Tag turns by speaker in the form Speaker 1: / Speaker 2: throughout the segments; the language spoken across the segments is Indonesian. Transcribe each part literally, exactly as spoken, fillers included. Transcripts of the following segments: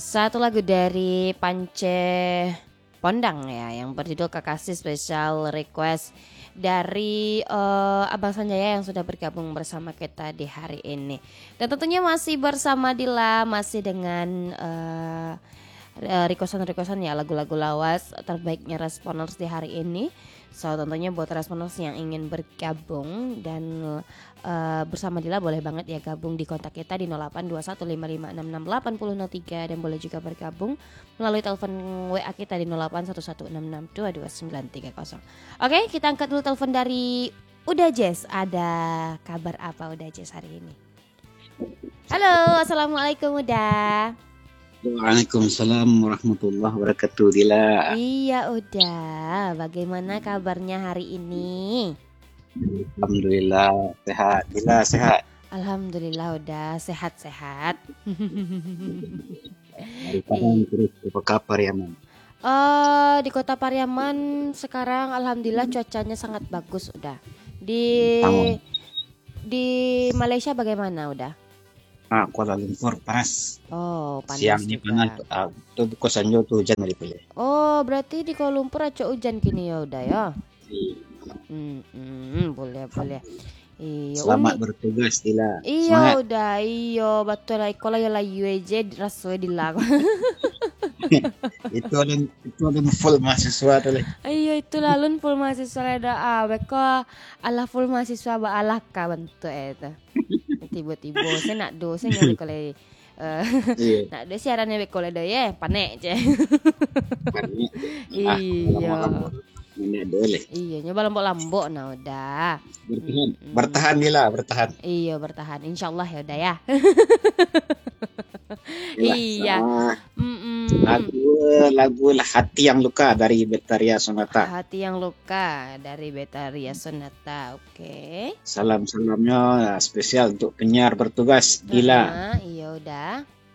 Speaker 1: Satu lagu dari Pance Pondang ya, yang berjudul Kekasih, special request dari uh, Abang Sanjaya yang sudah bergabung bersama kita di hari ini. Dan tentunya masih bersama Dila, masih dengan uh, requestan-requestan ya, lagu-lagu lawas terbaiknya Responers di hari ini. So tentunya buat Responers yang ingin bergabung dan uh, bersama Dila, boleh banget ya gabung di kontak kita di nol delapan dua satu lima lima enam enam delapan nol nol tiga, dan boleh juga bergabung melalui telepon W A kita di nol delapan satu satu enam enam dua dua sembilan tiga nol. Oke, kita angkat dulu telepon dari Uda Jess. Ada kabar apa Uda Jess hari ini? Halo, assalamualaikum Uda.
Speaker 2: Waalaikumsalam warahmatullahi wabarakatuh, Dila.
Speaker 1: Iya udah, bagaimana kabarnya hari ini?
Speaker 2: Alhamdulillah sehat, Dila sehat.
Speaker 1: Alhamdulillah udah sehat-sehat.
Speaker 2: Dari Padang terus apa kabar ya, Man?
Speaker 1: Uh, di kota Pariaman sekarang alhamdulillah cuacanya sangat bagus udah. Di
Speaker 2: Tamu.
Speaker 1: di Malaysia bagaimana udah?
Speaker 2: Ah, Kuala Lumpur panas.
Speaker 1: Oh, panas
Speaker 2: Siang di
Speaker 1: juga.
Speaker 2: panas. Ah, tuh kosan jo tuh hujan dari pagi.
Speaker 1: Oh, berarti di Kuala Lumpur aja hujan kini ya udah ya. Hmm, hmm, boleh boleh. Iya.
Speaker 2: Selamat
Speaker 1: Uni.
Speaker 2: bertugas, Dila.
Speaker 1: Iya udah, iyo betul lah. Kalau ya lah U E J rasoi di lagu.
Speaker 2: itu ada itu ada full mahasiswa tuh.
Speaker 1: Iya itu lalun full mahasiswa ada ah, beko ala full mahasiswa ba ala ka bentuk itu. Tiba-tiba saya nak do saya nyari kalau eh nak do siarannya beko le do ya panek je.
Speaker 2: Panik.
Speaker 1: Iya.
Speaker 2: Ini boleh.
Speaker 1: Iya, nyoba lambok-lambok nah udah.
Speaker 2: Bertahan, mm-hmm. bertahan Dila, bertahan.
Speaker 1: Iya, bertahan. Insyaallah ya udah ya.
Speaker 2: Iya.
Speaker 1: Mm-mm.
Speaker 2: Lagu lagu Hati yang Luka dari Betaria Sonata.
Speaker 1: Hati yang Luka dari Betaria Sonata. Oke. Okay.
Speaker 2: Salam-salamnya spesial untuk penyiar bertugas Dila.
Speaker 1: Uh-huh, iya udah.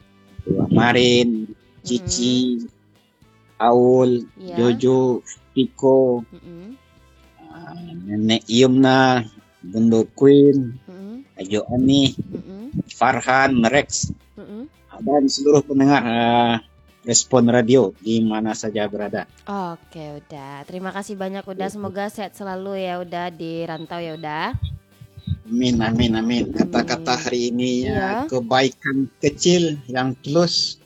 Speaker 2: Marin, Cici, mm-hmm. Aul, yeah. Jojo, Piko, mm-hmm. uh, Nenek Yumna, Bunda Queen, mm-hmm. Ajo Ani, mm-hmm. Farhan, Rex, mm-hmm. dan seluruh pendengar uh, Respon Radio di mana saja berada.
Speaker 1: Oke, udah. Terima kasih banyak udah. Semoga sehat selalu ya udah di rantau ya udah.
Speaker 2: Amin, amin, amin. Kata-kata hari ini ya, kebaikan kecil yang tulus.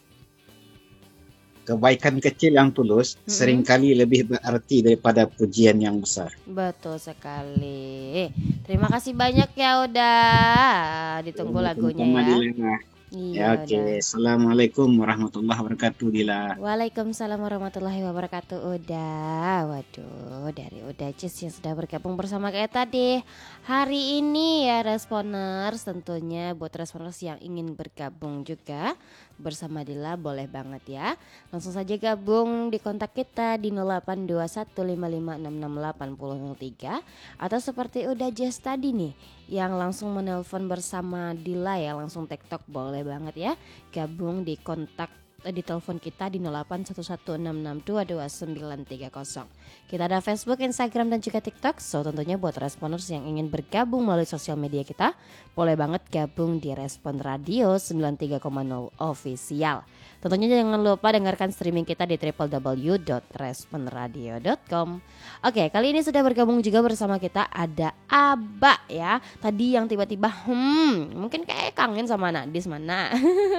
Speaker 2: Kebaikan kecil yang tulus mm-hmm. seringkali lebih berarti daripada pujian yang besar.
Speaker 1: Betul sekali. Terima kasih banyak ya udah. Ditunggu lagunya ya.
Speaker 2: Iya, ya, oke. Okay. Assalamualaikum warahmatullahi wabarakatuh, Dila.
Speaker 1: Waalaikumsalam warahmatullahi wabarakatuh, Uda. Waduh, dari Uda Cis yang sudah bergabung bersama kita tadi. Hari ini ya Responers, tentunya buat Responers yang ingin bergabung juga bersama Dila, boleh banget ya. Langsung saja gabung di kontak kita di nol delapan dua satu lima lima enam enam delapan nol nol tiga, atau seperti Uda Cis tadi nih yang langsung menelpon bersama Dila ya, langsung TikTok boleh banget ya, gabung di kontak di telepon kita di nol delapan satu satu enam enam dua dua sembilan tiga nol. Kita ada Facebook, Instagram dan juga TikTok. So tentunya buat Responers yang ingin bergabung melalui sosial media kita, boleh banget gabung di Respon Radio sembilan tiga koma nol Official. Tentunya jangan lupa dengarkan streaming kita di w w w dot respon radio dot com. Oke, kali ini sudah bergabung juga bersama kita ada Aba ya. Tadi yang tiba-tiba hmm mungkin kayak kangen sama Nadis mana.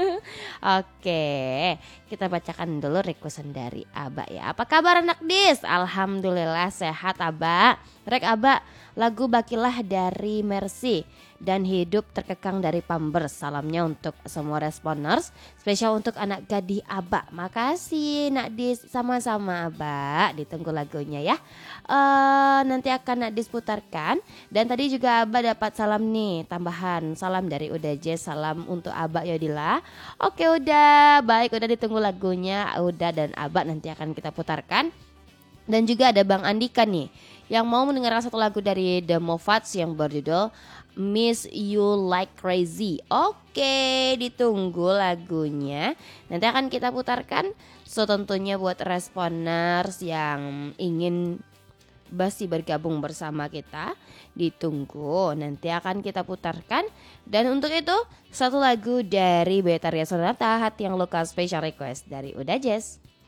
Speaker 1: Oke, kita bacakan dulu requestan dari Aba ya. Apa kabar anak Dis? Alhamdulillah sehat Aba. Rek Aba, lagu Bakilah dari Mercy dan Hidup Terkekang dari Pampers. Salamnya untuk semua Responers, spesial untuk anak gadis Aba. Makasih Nak Dis, sama-sama Aba. Ditunggu lagunya ya. Uh, nanti akan Nak Dis putarkan. Dan tadi juga Aba dapat salam nih, tambahan salam dari Uda J. Salam untuk Aba Yodila. Oke udah, baik udah ditunggu lagunya Uda dan Aba, nanti akan kita putarkan. Dan juga ada Bang Andika nih yang mau mendengarkan satu lagu dari The Moffats yang berjudul Miss You Like Crazy. Oke, ditunggu lagunya. Nanti akan kita putarkan. So tentunya buat Responers yang ingin masih bergabung bersama kita. Ditunggu, nanti akan kita putarkan. Dan untuk itu satu lagu dari Betarian Sonata Hati Yang Luka Special Request dari Uda Jazz.